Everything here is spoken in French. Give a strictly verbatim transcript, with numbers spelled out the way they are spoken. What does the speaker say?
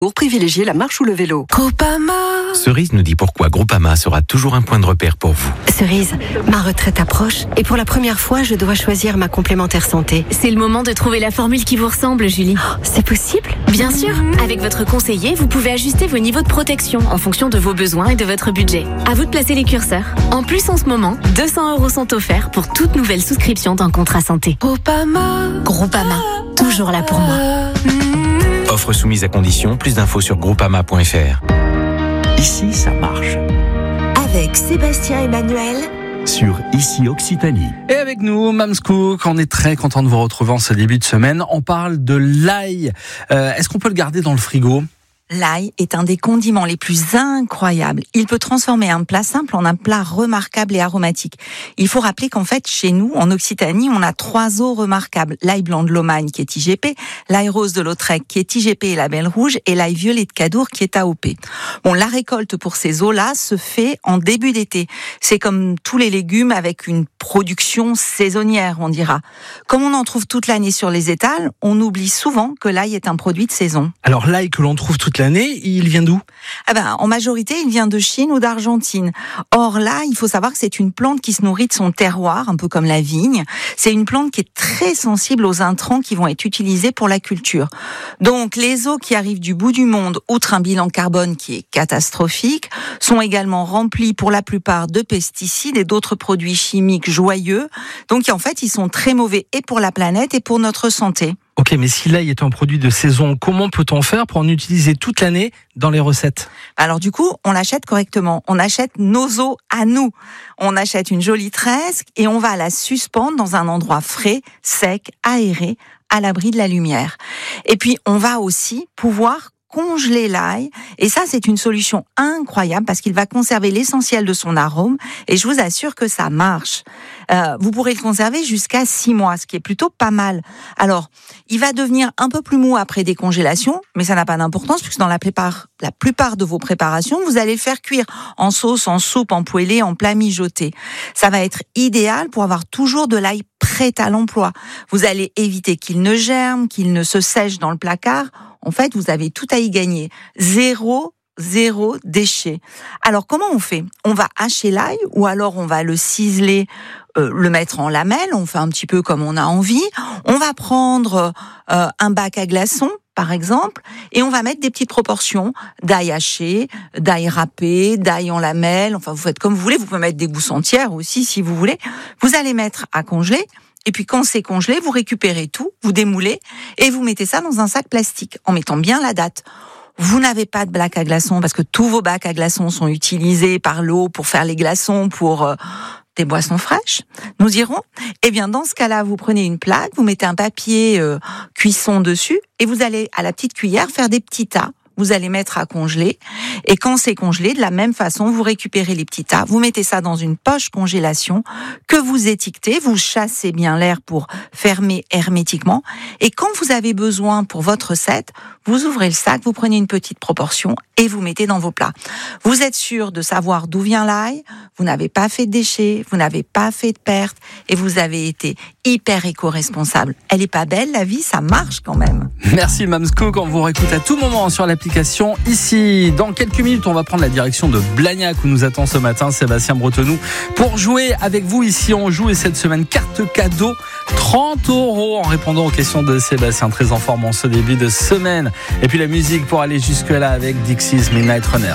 Pour privilégier la marche ou le vélo. Groupama. Cerise nous dit pourquoi Groupama sera toujours un point de repère pour vous. Cerise, ma retraite approche et pour la première fois, je dois choisir ma complémentaire santé. C'est le moment de trouver la formule qui vous ressemble, Julie. Oh, c'est possible ? Bien sûr, avec votre conseiller, vous pouvez ajuster vos niveaux de protection en fonction de vos besoins et de votre budget. À vous de placer les curseurs. En plus, en ce moment, deux cents euros sont offerts pour toute nouvelle souscription d'un contrat santé. Groupama. Groupama, toujours là pour moi. Offre soumise à condition, plus d'infos sur groupama point f r. Ici, ça marche. Avec Sébastien Emmanuel Sur Ici Occitanie. Et avec nous, Mams Cook, on est très content de vous retrouver en ce début de semaine. On parle de l'ail. Euh, est-ce qu'on peut le garder dans le frigo ? L'ail est un des condiments les plus incroyables. Il peut transformer un plat simple en un plat remarquable et aromatique. Il faut rappeler qu'en fait, chez nous, en Occitanie, on a trois eaux remarquables. L'ail blanc de Lomagne, qui est I G P, l'ail rose de Lautrec, qui est I G P et label rouge, et l'ail violet de Cadour, qui est A O P. Bon, la récolte pour ces eaux-là se fait en début d'été. C'est comme tous les légumes avec une production saisonnière, on dira. Comme on en trouve toute l'année sur les étals, on oublie souvent que l'ail est un produit de saison. Alors l'ail que l'on trouve toute l'année, il vient d'où ? Ah ben, en majorité, il vient de Chine ou d'Argentine. Or là, il faut savoir que c'est une plante qui se nourrit de son terroir, un peu comme la vigne. C'est une plante qui est très sensible aux intrants qui vont être utilisés pour la culture. Donc, les eaux qui arrivent du bout du monde, outre un bilan carbone qui est catastrophique, sont également remplies pour la plupart de pesticides et d'autres produits chimiques joyeux. Donc, en fait, ils sont très mauvais et pour la planète et pour notre santé. Ok, mais si l'ail est un produit de saison, comment peut-on faire pour en utiliser toute l'année dans les recettes ? Alors du coup, on l'achète correctement. On achète nos eaux à nous. On achète une jolie tresse et on va la suspendre dans un endroit frais, sec, aéré, à l'abri de la lumière. Et puis, on va aussi pouvoir congeler l'ail, et ça c'est une solution incroyable parce qu'il va conserver l'essentiel de son arôme et je vous assure que ça marche. Euh, vous pourrez le conserver jusqu'à six mois, ce qui est plutôt pas mal. Alors, il va devenir un peu plus mou après décongélation, mais ça n'a pas d'importance puisque dans la plupart, la plupart de vos préparations, vous allez le faire cuire en sauce, en soupe, en poêlée, en plat mijoté. Ça va être idéal pour avoir toujours de l'ail prêt à l'emploi. Vous allez éviter qu'il ne germe, qu'il ne se sèche dans le placard. En fait, vous avez tout à y gagner. Zéro, zéro déchet. Alors, comment on fait ? On va hacher l'ail ou alors on va le ciseler, euh, le mettre en lamelles. On fait un petit peu comme on a envie. On va prendre euh, un bac à glaçons, par exemple, et on va mettre des petites proportions d'ail haché, d'ail râpé, d'ail en lamelles. Enfin, vous faites comme vous voulez. Vous pouvez mettre des gousses entières aussi, si vous voulez. Vous allez mettre à congeler. Et puis quand c'est congelé, vous récupérez tout, vous démoulez et vous mettez ça dans un sac plastique en mettant bien la date. Vous n'avez pas de bac à glaçons parce que tous vos bacs à glaçons sont utilisés par l'eau pour faire les glaçons, pour euh, des boissons fraîches, nous dirons. Eh bien dans ce cas-là, vous prenez une plaque, vous mettez un papier euh, cuisson dessus et vous allez à la petite cuillère faire des petits tas. Vous allez mettre à congeler et quand c'est congelé, de la même façon, vous récupérez les petits tas, vous mettez ça dans une poche congélation que vous étiquetez, vous chassez bien l'air pour fermer hermétiquement et quand vous avez besoin pour votre recette, vous ouvrez le sac, vous prenez une petite proportion et vous mettez dans vos plats. Vous êtes sûr de savoir d'où vient l'ail, vous n'avez pas fait de déchets, vous n'avez pas fait de pertes et vous avez été hyper éco-responsable. Elle est pas belle la vie, ça marche quand même. Merci Mams Cook, on vous réécoute à tout moment sur l'application Ici. Dans quelques minutes, on va prendre la direction de Blagnac où nous attend ce matin Sébastien Bretonou pour jouer avec vous. Ici, on joue et cette semaine, carte cadeau trente euros en répondant aux questions de Sébastien, très en forme en ce début de semaine. Et puis la musique pour aller jusque-là avec Dixie's Midnight Runner.